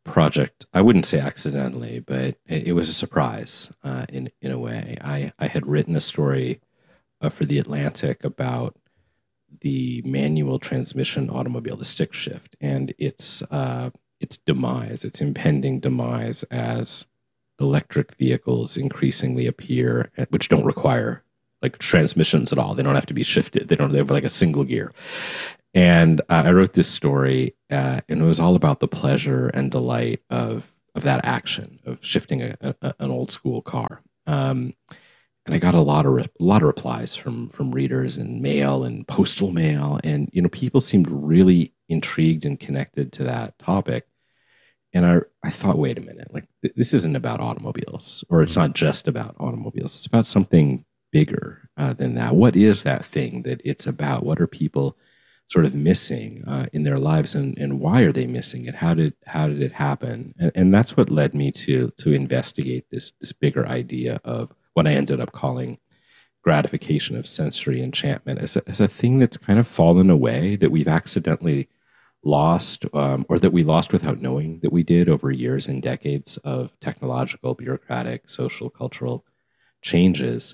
project, I wouldn't say accidentally, but it was a surprise in a way. I had written a story for The Atlantic about the manual transmission automobile, the stick shift, and its demise, its impending demise as electric vehicles increasingly appear, which don't require like transmissions at all. They don't have to be shifted. They have like a single gear. And I wrote this story, and it was all about the pleasure and delight of that action of shifting an old school car. And I got a lot of replies from readers and mail and postal mail, and people seemed really intrigued and connected to that topic. And I thought, wait a minute, like this isn't about automobiles, or it's not just about automobiles. It's about something bigger than that. What is that thing that it's about? What are people sort of missing in their lives, and why are they missing it? How did it happen? And that's what led me to investigate this bigger idea of what I ended up calling gratification of sensory enchantment as a thing that's kind of fallen away, that we've accidentally lost, or that we lost without knowing that we did over years and decades of technological, bureaucratic, social, cultural changes.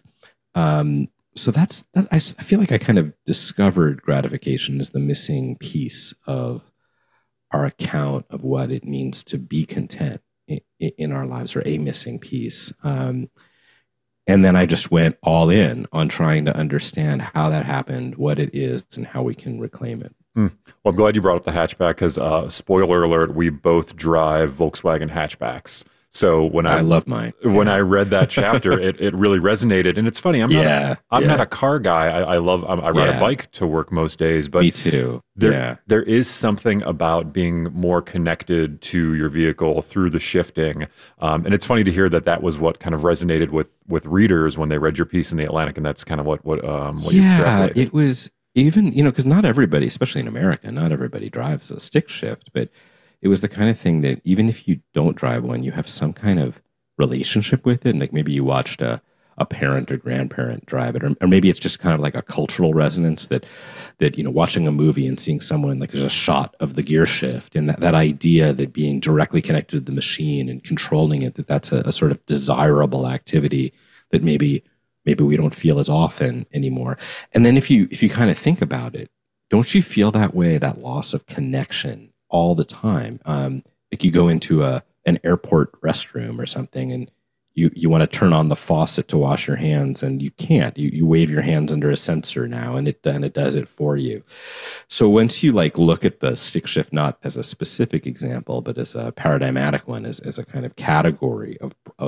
So I feel like I kind of discovered gratification as the missing piece of our account of what it means to be content in our lives, or a missing piece. And then I just went all in on trying to understand how that happened, what it is, and how we can reclaim it. Well, I'm glad you brought up the hatchback, because spoiler alert, we both drive Volkswagen hatchbacks. So when I love mine. When I read that chapter, it really resonated. And it's funny, I'm not a car guy. I ride a bike to work most days, but me too. There is something about being more connected to your vehicle through the shifting. And it's funny to hear that was what kind of resonated with readers when they read your piece in The Atlantic, and that's kind of what you extrapolated. It was even, because not everybody, especially in America, not everybody drives a stick shift, but it was the kind of thing that even if you don't drive one, you have some kind of relationship with it. And like maybe you watched a parent or grandparent drive it, or maybe it's just kind of like a cultural resonance that watching a movie and seeing someone, like there's a shot of the gear shift, and that idea that being directly connected to the machine and controlling it, that's a sort of desirable activity that maybe we don't feel as often anymore. And then if you kind of think about it, don't you feel that way, that loss of connection all the time? Like you go into an airport restroom or something, and you want to turn on the faucet to wash your hands, and you can't. You wave your hands under a sensor now, and it does it for you. So once you like look at the stick shift, not as a specific example, but as a paradigmatic one, as a kind of category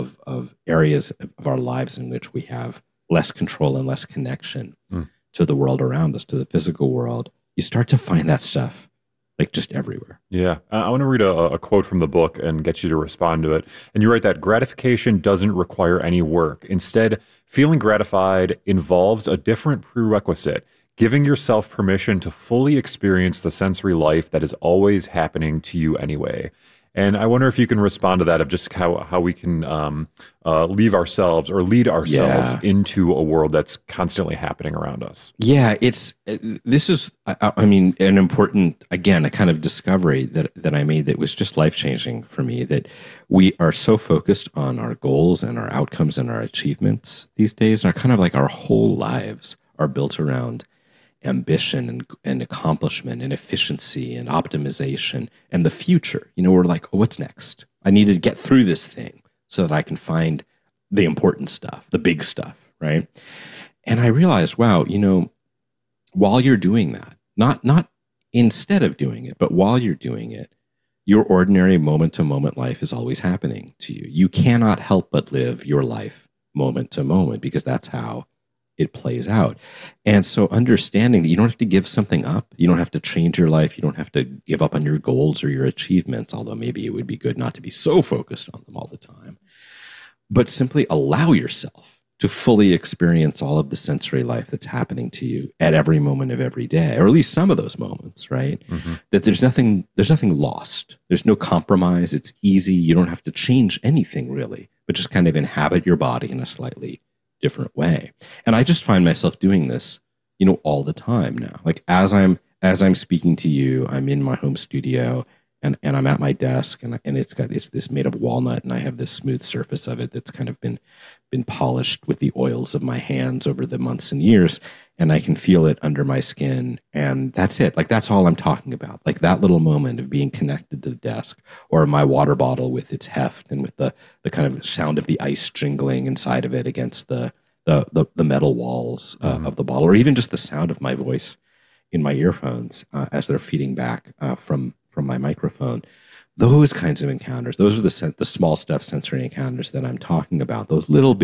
of areas of our lives in which we have less control and less connection to the world around us, to the physical world, you start to find that stuff like just everywhere. Yeah. I want to read a quote from the book and get you to respond to it. And you write that gratification doesn't require any work. Instead, feeling gratified involves a different prerequisite, giving yourself permission to fully experience the sensory life that is always happening to you anyway. And I wonder if you can respond to that, of just how we can lead ourselves into a world that's constantly happening around us. Yeah, this is an important, again, a kind of discovery that I made that was just life-changing for me, that we are so focused on our goals and our outcomes and our achievements these days, and kind of like our whole lives are built around ambition and accomplishment and efficiency and optimization and the future. We're like, oh, what's next? I need to get through this thing so that I can find the important stuff, the big stuff, right? And I realized, wow, while you're doing that, not instead of doing it, but while you're doing it, your ordinary moment-to-moment life is always happening to you. You cannot help but live your life moment to moment, because that's how it plays out. And so understanding that you don't have to give something up, you don't have to change your life, you don't have to give up on your goals or your achievements, although maybe it would be good not to be so focused on them all the time, but simply allow yourself to fully experience all of the sensory life that's happening to you at every moment of every day, or at least some of those moments, right? Mm-hmm. That there's nothing lost. There's no compromise. It's easy. You don't have to change anything really, but just kind of inhabit your body in a slightly different way. And I just find myself doing this, all the time now. Like as I'm speaking to you, I'm in my home studio, and I'm at my desk, and it's this made of walnut, and I have this smooth surface of it that's kind of been polished with the oils of my hands over the months and years, and I can feel it under my skin, and that's it. Like, that's all I'm talking about. Like, that little moment of being connected to the desk, or my water bottle with its heft and with the kind of sound of the ice jingling inside of it against the metal walls of the bottle, or even just the sound of my voice in my earphones as they're feeding back from my microphone. Those kinds of encounters, those are the small stuff sensory encounters that I'm talking about. Those little